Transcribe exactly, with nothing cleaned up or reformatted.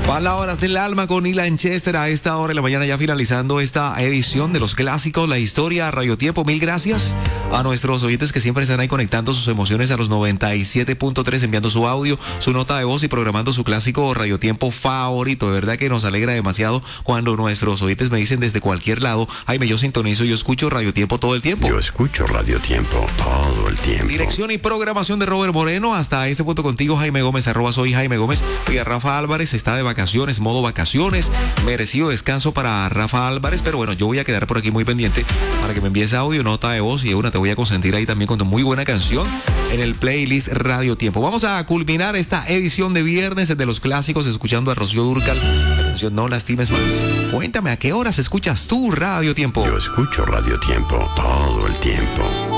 Palabras del alma con Ilan Chester a esta hora de la mañana, ya finalizando esta edición de los clásicos, la historia, Radio Tiempo. Mil gracias a nuestros oyentes que siempre están ahí conectando sus emociones a los noventa y siete punto tres, enviando su audio, su nota de voz y programando su clásico Radio Tiempo favorito. De verdad que nos alegra demasiado cuando nuestros oyentes me dicen desde cualquier lado: Jaime, yo sintonizo, yo escucho Radio Tiempo todo el tiempo. Yo escucho Radio Tiempo todo el tiempo. Dirección y programación de Robert Moreno. Hasta ese punto contigo, Jaime Gómez, arroba soy Jaime Gómez. Oiga, Rafa Álvarez está de vacaciones, modo vacaciones, merecido descanso para Rafa Álvarez, pero bueno, yo voy a quedar por aquí muy pendiente para que me envíes audio, nota de voz, y de una te voy a consentir ahí también con tu muy buena canción en el playlist Radio Tiempo. Vamos a culminar esta edición de viernes de los clásicos escuchando a Rocío Dúrcal, la canción No Lastimes Más. Cuéntame, ¿a qué horas escuchas tú Radio Tiempo? Yo escucho Radio Tiempo todo el tiempo.